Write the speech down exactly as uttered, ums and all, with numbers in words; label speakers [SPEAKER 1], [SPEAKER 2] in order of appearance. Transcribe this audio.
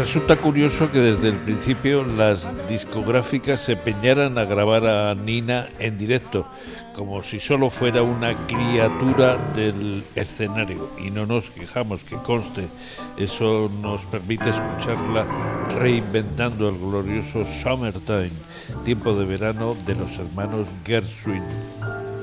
[SPEAKER 1] Resulta curioso que desde el principio las discográficas se empeñaran a grabar a Nina en directo, como si solo fuera una criatura del escenario, y no nos quejamos, que conste, eso nos permite escucharla reinventando el glorioso Summertime, tiempo de verano de los hermanos Gershwin.